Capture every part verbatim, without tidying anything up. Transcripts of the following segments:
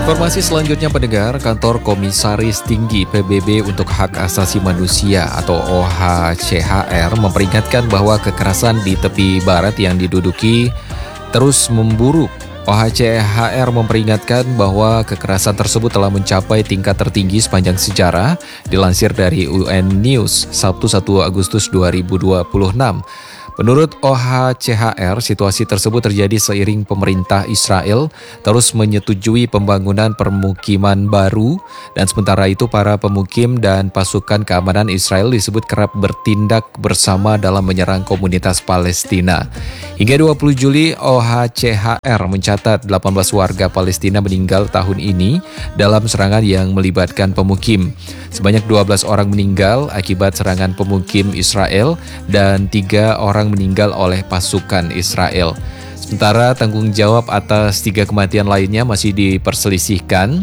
Informasi selanjutnya pendengar, kantor Komisaris Tinggi P B B untuk Hak Asasi Manusia atau O H C H R memperingatkan bahwa kekerasan di tepi barat yang diduduki terus memburuk. O H C H R memperingatkan bahwa kekerasan tersebut telah mencapai tingkat tertinggi sepanjang sejarah, dilansir dari U N News Sabtu satu Agustus dua ribu dua puluh enam. Menurut O H C H R, situasi tersebut terjadi seiring pemerintah Israel terus menyetujui pembangunan permukiman baru, dan sementara itu para pemukim dan pasukan keamanan Israel disebut kerap bertindak bersama dalam menyerang komunitas Palestina. Hingga dua puluh Juli, O H C H R mencatat delapan belas warga Palestina meninggal tahun ini dalam serangan yang melibatkan pemukim. Sebanyak dua belas orang meninggal akibat serangan pemukim Israel dan tiga orang meninggal oleh pasukan Israel. Sementara tanggung jawab atas tiga kematian lainnya masih diperselisihkan.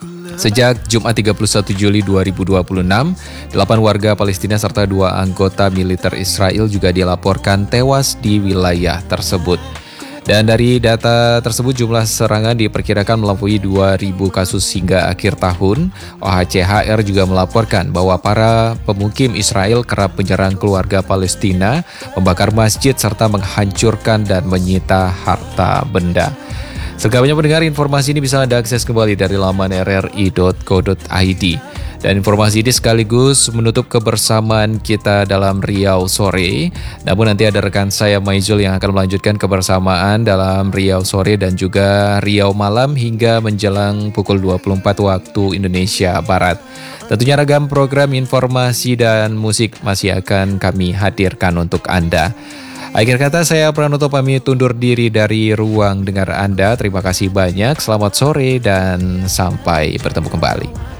Sejak Jumat tiga puluh satu Juli dua ribu dua puluh enam, delapan warga Palestina serta dua anggota militer Israel juga dilaporkan tewas di wilayah tersebut. Dan dari data tersebut, jumlah serangan diperkirakan melampaui dua ribu kasus hingga akhir tahun. O H C H R juga melaporkan bahwa para pemukim Israel kerap menyerang keluarga Palestina, membakar masjid, serta menghancurkan dan menyita harta benda. Selengkapnya pendengar, informasi ini bisa Anda akses kembali dari laman r r i dot co dot i d. Dan informasi ini sekaligus menutup kebersamaan kita dalam Riau Sore. Namun nanti ada rekan saya Maizul yang akan melanjutkan kebersamaan dalam Riau Sore dan juga Riau Malam hingga menjelang pukul dua puluh empat waktu Indonesia Barat. Tentunya ragam program informasi dan musik masih akan kami hadirkan untuk Anda. Akhir kata, saya Pranoto pamit undur diri dari ruang dengar Anda. Terima kasih banyak, selamat sore dan sampai bertemu kembali.